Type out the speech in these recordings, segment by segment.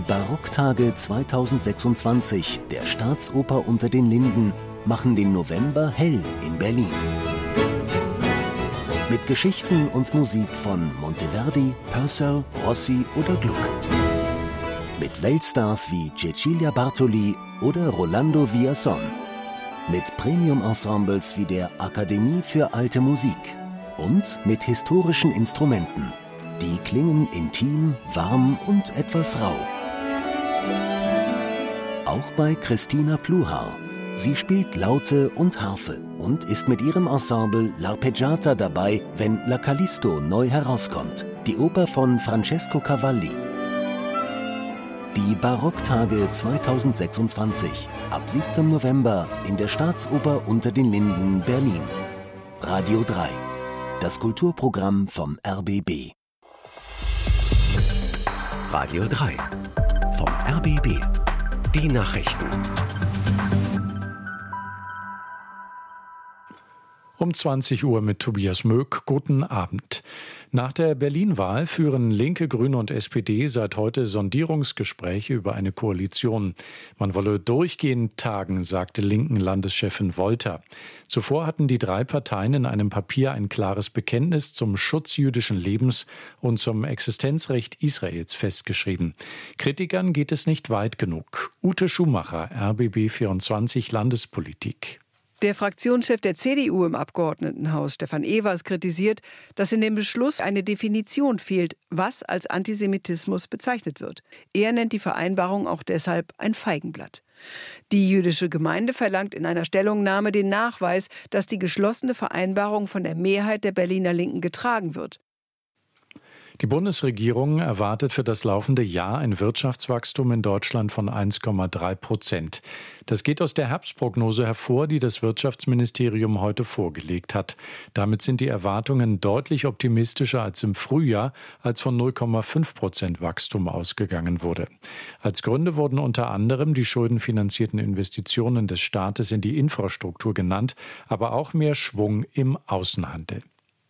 Barocktage 2026 der Staatsoper unter den Linden machen den November hell in Berlin. Mit Geschichten und Musik von Monteverdi, Purcell, Rossi oder Gluck. Mit Weltstars wie Cecilia Bartoli oder Rolando Villazón. Mit Premium-Ensembles wie der Akademie für Alte Musik. Und mit historischen Instrumenten. Die klingen intim, warm und etwas rau. Auch bei Christina Pluhar. Sie spielt Laute und Harfe und ist mit ihrem Ensemble L'Arpeggiata dabei, wenn La Callisto neu herauskommt, die Oper von Francesco Cavalli. Die Barocktage 2026, ab 7. November in der Staatsoper unter den Linden, Berlin. Radio 3, das Kulturprogramm vom RBB. Radio 3, vom RBB. Die Nachrichten. Um 20 Uhr mit Tobias Möck. Guten Abend. Nach der Berlin-Wahl führen Linke, Grüne und SPD seit heute Sondierungsgespräche über eine Koalition. Man wolle durchgehend tagen, sagte Linken-Landeschefin Wolter. Zuvor hatten die drei Parteien in einem Papier ein klares Bekenntnis zum Schutz jüdischen Lebens und zum Existenzrecht Israels festgeschrieben. Kritikern geht es nicht weit genug. Ute Schumacher, RBB 24 Landespolitik. Der Fraktionschef der CDU im Abgeordnetenhaus, Stefan Evers, kritisiert, dass in dem Beschluss eine Definition fehlt, was als Antisemitismus bezeichnet wird. Er nennt die Vereinbarung auch deshalb ein Feigenblatt. Die jüdische Gemeinde verlangt in einer Stellungnahme den Nachweis, dass die geschlossene Vereinbarung von der Mehrheit der Berliner Linken getragen wird. Die Bundesregierung erwartet für das laufende Jahr ein Wirtschaftswachstum in Deutschland von 1,3%. Das geht aus der Herbstprognose hervor, die das Wirtschaftsministerium heute vorgelegt hat. Damit sind die Erwartungen deutlich optimistischer als im Frühjahr, als von 0,5% Wachstum ausgegangen wurde. Als Gründe wurden unter anderem die schuldenfinanzierten Investitionen des Staates in die Infrastruktur genannt, aber auch mehr Schwung im Außenhandel.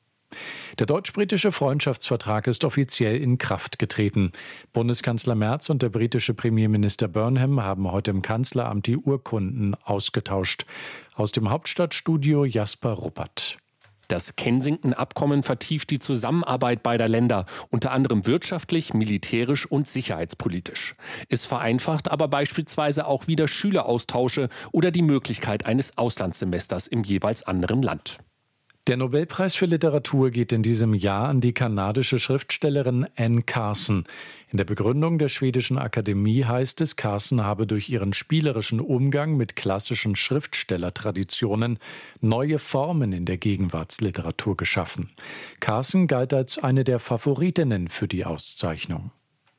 Der deutsch-britische Freundschaftsvertrag ist offiziell in Kraft getreten. Bundeskanzler Merz und der britische Premierminister Burnham haben heute im Kanzleramt die Urkunden ausgetauscht. Aus dem Hauptstadtstudio Jasper Ruppert. Das Kensington-Abkommen vertieft die Zusammenarbeit beider Länder, unter anderem wirtschaftlich, militärisch und sicherheitspolitisch. Es vereinfacht aber beispielsweise auch wieder Schüleraustausche oder die Möglichkeit eines Auslandssemesters im jeweils anderen Land. Der Nobelpreis für Literatur geht in diesem Jahr an die kanadische Schriftstellerin Anne Carson. In der Begründung der schwedischen Akademie heißt es, Carson habe durch ihren spielerischen Umgang mit klassischen Schriftstellertraditionen neue Formen in der Gegenwartsliteratur geschaffen. Carson galt als eine der Favoritinnen für die Auszeichnung.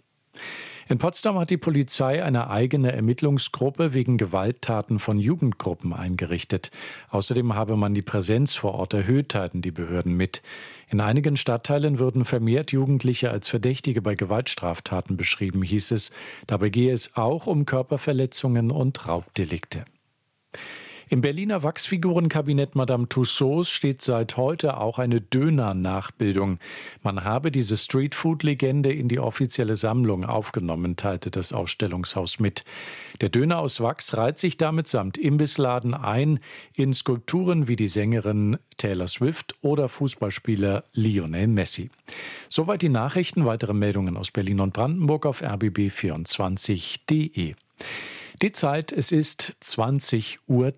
In Potsdam hat die Polizei eine eigene Ermittlungsgruppe wegen Gewalttaten von Jugendgruppen eingerichtet. Außerdem habe man die Präsenz vor Ort erhöht, teilten die Behörden mit. In einigen Stadtteilen würden vermehrt Jugendliche als Verdächtige bei Gewaltstraftaten beschrieben, hieß es. Dabei gehe es auch um Körperverletzungen und Raubdelikte. Im Berliner Wachsfigurenkabinett Madame Tussauds steht seit heute auch eine Döner-Nachbildung. Man habe diese Streetfood-Legende in die offizielle Sammlung aufgenommen, teilte das Ausstellungshaus mit. Der Döner aus Wachs reiht sich damit samt Imbissladen ein in Skulpturen wie die Sängerin Taylor Swift oder Fußballspieler Lionel Messi. Soweit die Nachrichten. Weitere Meldungen aus Berlin und Brandenburg auf rbb24.de. Die Zeit, es ist 20:03 Uhr.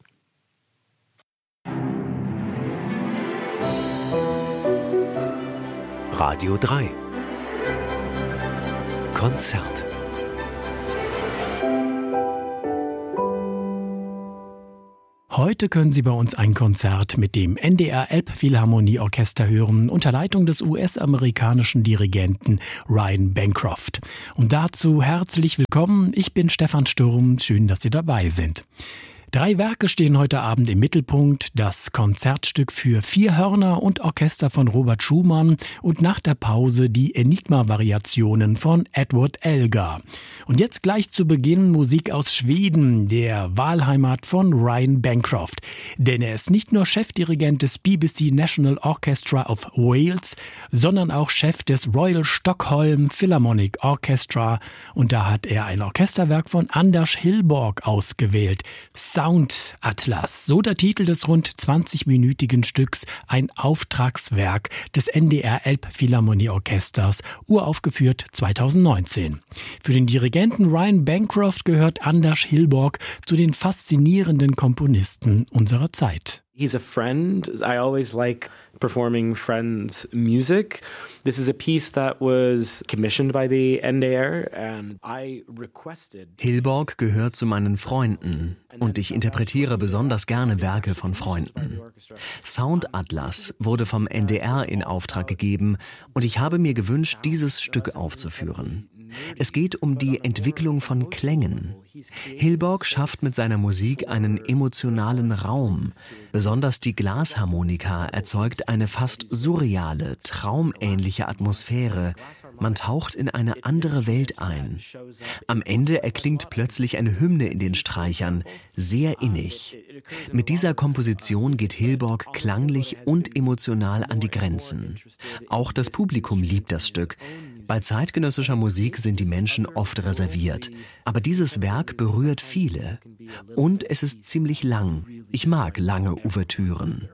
Radio 3 Konzert. Heute können Sie bei uns ein Konzert mit dem NDR Elbphilharmonieorchester hören, unter Leitung des US-amerikanischen Dirigenten Ryan Bancroft. Und dazu herzlich willkommen, ich bin Stefan Sturm, schön, dass Sie dabei sind. 3 Werke stehen heute Abend im Mittelpunkt. Das Konzertstück für 4 Hörner und Orchester von Robert Schumann und nach der Pause die Enigma-Variationen von Edward Elgar. Und jetzt gleich zu Beginn Musik aus Schweden, der Wahlheimat von Ryan Bancroft. Denn er ist nicht nur Chefdirigent des BBC National Orchestra of Wales, sondern auch Chef des Royal Stockholm Philharmonic Orchestra. Und da hat er ein Orchesterwerk von Anders Hillborg ausgewählt. Sound Atlas, so der Titel des rund 20-minütigen Stücks, ein Auftragswerk des NDR Elbphilharmonieorchesters, uraufgeführt 2019. Für den Dirigenten Ryan Bancroft gehört Anders Hillborg zu den faszinierenden Komponisten unserer Zeit. He's a friend. I always like performing friends' music. This is a piece that was commissioned by the NDR and I requested. Hillborg gehört zu meinen Freunden und ich interpretiere besonders gerne Werke von Freunden. Sound Atlas wurde vom NDR in Auftrag gegeben und ich habe mir gewünscht, dieses Stück aufzuführen. Es geht um die Entwicklung von Klängen. Hillborg schafft mit seiner Musik einen emotionalen Raum. Besonders die Glasharmonika erzeugt eine fast surreale, traumähnliche Atmosphäre. Man taucht in eine andere Welt ein. Am Ende erklingt plötzlich eine Hymne in den Streichern, sehr innig. Mit dieser Komposition geht Hillborg klanglich und emotional an die Grenzen. Auch das Publikum liebt das Stück. Bei zeitgenössischer Musik sind die Menschen oft reserviert. Aber dieses Werk berührt viele. Und es ist ziemlich lang. Ich mag lange Ouvertüren.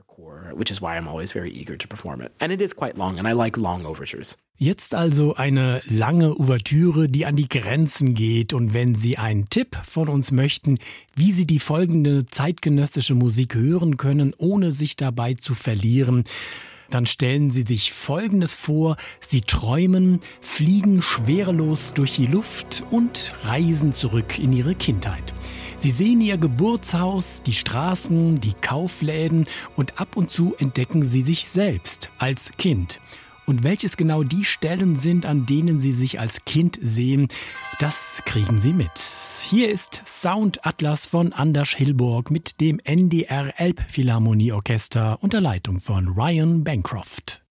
Jetzt also eine lange Ouvertüre, die an die Grenzen geht. Und wenn Sie einen Tipp von uns möchten, wie Sie die folgende zeitgenössische Musik hören können, ohne sich dabei zu verlieren, dann stellen Sie sich Folgendes vor: Sie träumen, fliegen schwerelos durch die Luft und reisen zurück in Ihre Kindheit. Sie sehen Ihr Geburtshaus, die Straßen, die Kaufläden und ab und zu entdecken Sie sich selbst als Kind. Und welches genau die Stellen sind, an denen Sie sich als Kind sehen, das kriegen Sie mit. Hier ist Sound Atlas von Anders Hillborg mit dem NDR Elbphilharmonieorchester unter Leitung von Ryan Bancroft.